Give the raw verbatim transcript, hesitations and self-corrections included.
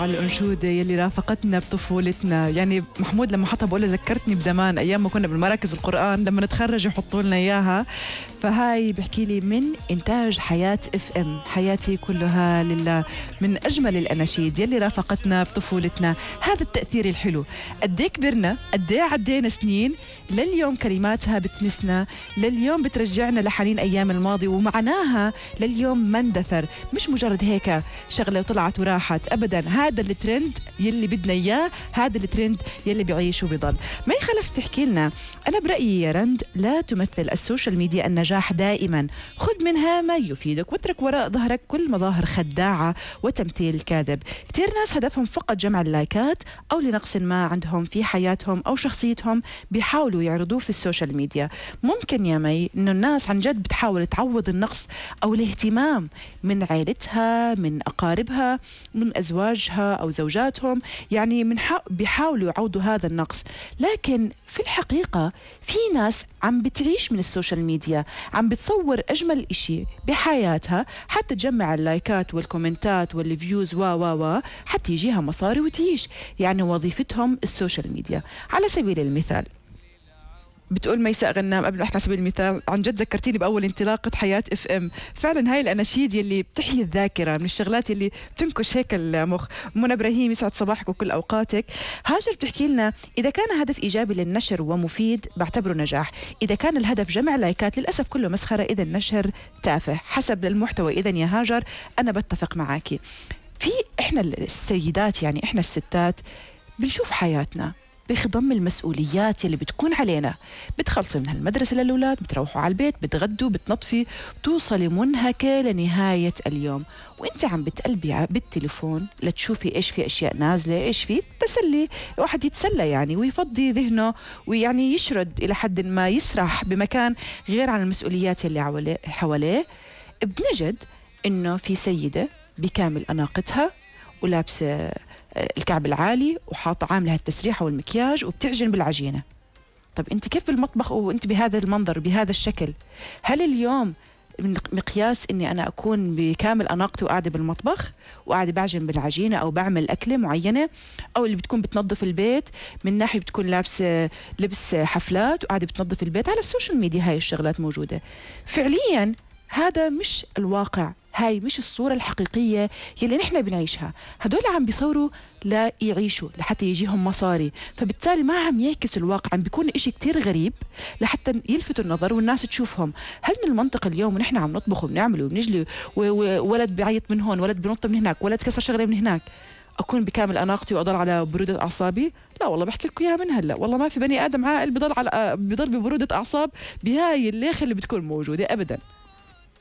على الأنشودة يلي رافقتنا بطفولتنا. يعني محمود لما حطها بقول له ذكرتني بزمان أيام ما كنا بالمراكز القرآن لما نتخرج يحطوا لنا إياها. فهاي بحكي لي من إنتاج حياة اف ام، حياتي كلها لله، من أجمل الأناشيد يلي رافقتنا بطفولتنا. هذا التأثير الحلو، قديه كبرنا، قديه عدينا سنين، لليوم كلماتها بتمسنا، لليوم بترجعنا لحنين أيام الماضي، ومعناها لليوم ما اندثر، مش مجرد هيك شغلة وطلعت وراحت أبدا. هذا الترند يلي بدنا إياه، هذا الترند يلي بيعيش وبيضل. ما يخلف تحكي لنا. أنا برأيي يا رند لا تمثل السوشيال ميديا النجاح دائما، خذ منها ما يفيدك واترك وراء ظهرك كل مظاهر خداعة وتمثيل كاذب. كثير ناس هدفهم فقط جمع اللايكات أو لنقص ما عندهم في حياتهم أو شخصيتهم بيحاولوا يعرضوه في السوشيال ميديا. ممكن يا مي إنه الناس عن جد بتحاول تعوض النقص أو الاهتمام من عائلتها، من أقاربها، من أزواجها أو زوجاتهم، يعني من بيحاولوا يعوضوا هذا النقص. لكن في الحقيقة في ناس عم بتعيش من السوشيال ميديا، عم بتصور أجمل إشي بحياتها حتى تجمع اللايكات والكومنتات والفيوز و و و حتى يجيها مصاري وتعيش. يعني وظيفتهم السوشيال ميديا. على سبيل المثال بتقول ميساء غنام قبل احكي على سبيل المثال، عن جد ذكرتيني باول انطلاقه حياه اف ام. فعلا هاي الاناشيد يلي بتحيي الذاكره، من الشغلات يلي بتنكش هيك المخ. منى ابراهيم يسعد صباحك وكل اوقاتك. هاجر بتحكي لنا اذا كان هدف ايجابي للنشر ومفيد بعتبره نجاح، اذا كان الهدف جمع لايكات للاسف كله مسخره، اذا النشر تافه حسب المحتوى. اذا يا هاجر انا بتفق معاكي. في احنا السيدات، يعني احنا الستات بنشوف حياتنا بخضم المسؤوليات اللي بتكون علينا. بتخلصي من المدرسة للأولاد، بتروحوا على البيت، بتغدوا، بتنظفي، بتوصلي منهكة لنهاية اليوم وانت عم بتقلبي بالتليفون لتشوفي ايش في اشياء نازلة، ايش في تسلي، واحد يتسلى يعني ويفضي ذهنه ويعني يشرد الى حد ما، يسرح بمكان غير عن المسؤوليات اللي حواليه. بنجد انه في سيدة بكامل اناقتها ولابسة الكعب العالي وحاطه عامله التسريحه والمكياج وبتعجن بالعجينه. طب انت كيف بالمطبخ وانت بهذا المنظر بهذا الشكل؟ هل اليوم من مقياس اني انا اكون بكامل اناقتي وقاعده بالمطبخ وقاعده بعجن بالعجينه او بعمل اكله معينه، او اللي بتكون بتنظف البيت من ناحيه بتكون لابسه لبس حفلات وقاعده بتنظف البيت؟ على السوشيال ميديا هاي الشغلات موجوده. فعليا هذا مش الواقع، هاي مش الصورة الحقيقية يلي نحن بنعيشها. هدول عم بيصوروا لا يعيشوا لحتى يجيهم مصاري، فبالتالي ما عم يعكسوا الواقع، عم بيكون إشي كتير غريب لحتى يلفتوا النظر والناس تشوفهم. هل من المنطق اليوم ونحن عم نطبخ وبنعمل وبنجلي وولد بيعيط من هون، ولد بنط من هناك، ولد كسر شغلة من هناك، أكون بكامل أناقتي وأضل على برودة أعصابي؟ لا والله، بحكي لكم إياها من هلا، والله ما في بني آدم عاقل بضل على بضل ببرودة أعصاب بهاي الليخة اللي بتكون موجودة أبدا.